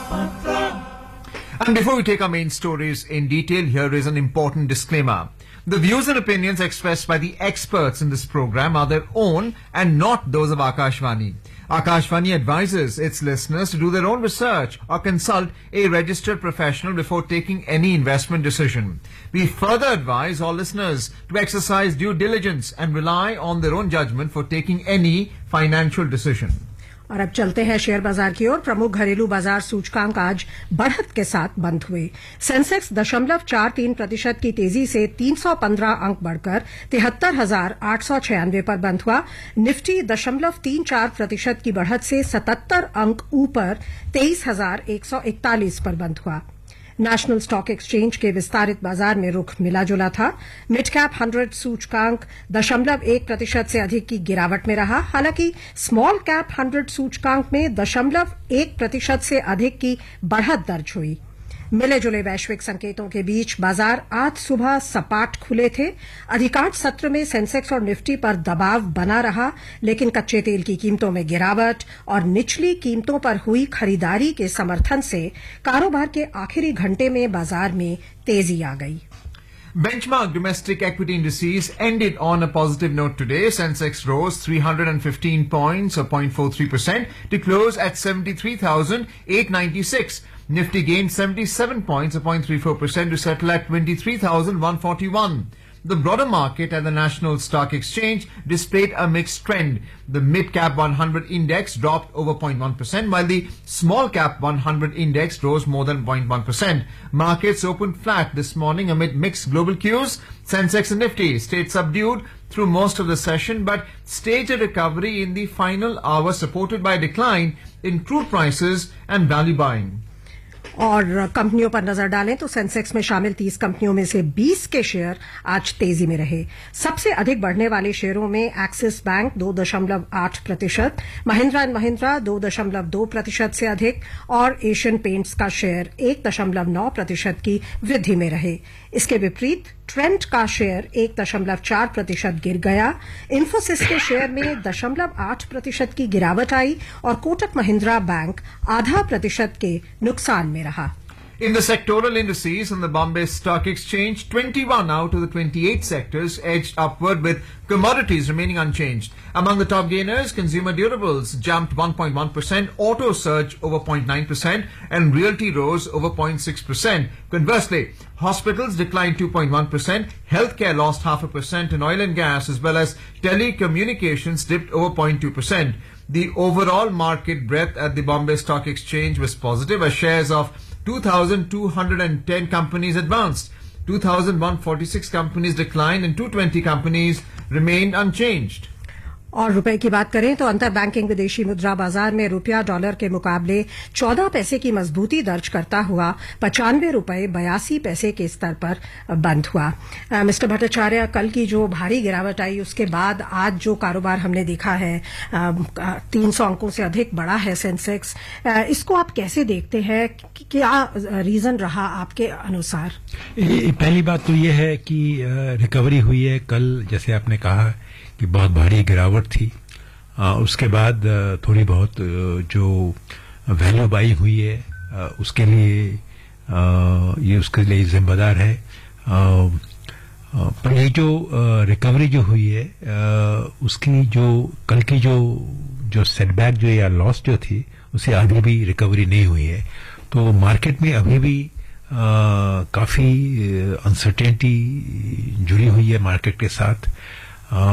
And before we take our main stories in detail, here is an important disclaimer. The views and opinions expressed by the experts in this program are their own and not those of Akashvani. Akashvani advises its listeners to do their own research or consult a registered professional before taking any investment decision. We further advise all listeners to exercise due diligence and rely on their own judgment for taking any financial decision. और अब चलते हैं share बाजार की ओर। प्रमुख घरेलू बाजार सूचकांक आज बढ़त के साथ बंद हुए। सेंसेक्स 0.43% की तेजी से 315 अंक बढ़कर 73,896 पर बंद हुआ। निफ्टी 0.34% की बढ़त से 77 अंक ऊपर 23,141 पर बंद हुआ। नेशनल स्टॉक एक्सचेंज के विस्तारित बाजार में रुख मिला जुला था। मिड कैप 100 सूचकांक 0.1% से अधिक की गिरावट में रहा। हालांकि स्मॉल कैप 100 सूचकांक में 0.1% से अधिक की बढ़त दर्ज हुई। मिले जुले वैश्विक संकेतों के बीच बाजार आज सुबह सपाट खुले थे। अधिकांश सत्र में सेंसेक्स और निफ्टी पर दबाव बना रहा, लेकिन कच्चे तेल की कीमतों में गिरावट और निचली कीमतों पर हुई खरीदारी के समर्थन से कारोबार के आखिरी घंटे में बाजार में तेजी आ गई। Benchmark domestic equity indices ended on a positive note today. Sensex rose 315 points or 0.43% to close at 73,896. Nifty gained 77 points or 0.34% to settle at 23,141. The broader market at the National Stock Exchange displayed a mixed trend. The mid-cap 100 index dropped over 0.1%, while the small-cap 100 index rose more than 0.1%. Markets opened flat this morning amid mixed global cues. Sensex and Nifty stayed subdued through most of the session, but staged a recovery in the final hour, supported by a decline in crude prices and value buying. और कंपनियों पर नजर डालें तो Sensex में शामिल 30 कंपनियों में से 20 के शेयर आज तेजी में रहे। सबसे अधिक बढ़ने वाले शेयरों में axis bank 2.8%, Mahindra and Mahindra 2.2% से अधिक और एशियन पेंट्स का शेयर 1.9% की वृद्धि में रहे। इसके विपरीत ट्रेंट का शेयर 1.4% गिर गया। इन्फोसिस के शेयर में 0.8% की गिरावट आई और कोटक महिंद्रा बैंक 0.5% के नुकसान में रहा। In the sectoral indices on the Bombay Stock Exchange, 21 out of the 28 sectors edged upward, with commodities remaining unchanged. Among the top gainers, consumer durables jumped 1.1%, auto surged over 0.9%, and realty rose over 0.6%. Conversely, hospitals declined 2.1%, healthcare lost 0.5%, and oil and gas as well as telecommunications dipped over 0.2%. The overall market breadth at the Bombay Stock Exchange was positive as shares of 2,210 companies advanced, 2,146 companies declined, and 220 companies remained unchanged. और रुपए की बात करें तो अंतर banking विदेशी मुद्रा बाजार में रुपया डॉलर के मुकाबले 14 पैसे की मजबूती दर्ज करता हुआ 95 रुपए 82 पैसे के स्तर पर बंद हुआ। मिस्टर भट्टाचार्य, कल की जो भारी गिरावट आई उसके बाद आज जो कारोबार हमने देखा है 300 अंकों से अधिक बढ़ा है सेंसेक्स, इसको आप कैसे देखते हैं? क्या रीजन रहा आपके अनुसार? पहली बात तो ये है कि रिकवरी हुई है। कल जैसे आपने कहा कि बहुत भारी गिरावट थी, उसके बाद थोड़ी बहुत जो वैल्यू बाई हुई है उसके लिए ये उसके लिए जिम्मेदार है। पर ये जो रिकवरी जो हुई है उसकी जो कल की जो सेटबैक जो या लॉस जो थी उससे आगे भी रिकवरी नहीं हुई है। तो मार्केट में अभी भी काफी अनसर्टेनिटी जुड़ी हुई है मार्केट के साथ।